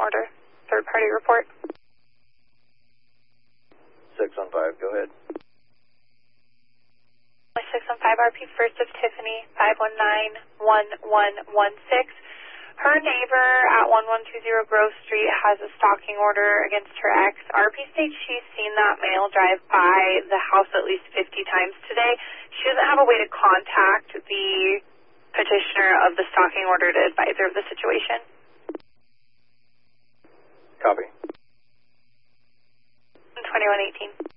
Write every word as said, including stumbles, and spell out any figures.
order. Third party report. six one five, go ahead. six one five R P First of Tiffany, five one nine one one one six. Her neighbor at one one two zero Grove Street has a stalking order against her ex. R P states she's seen that male drive by the house at least fifty times today. She doesn't have a way to contact the petitioner of the stalking order to advise her of the situation. Copy. twenty-one eighteen.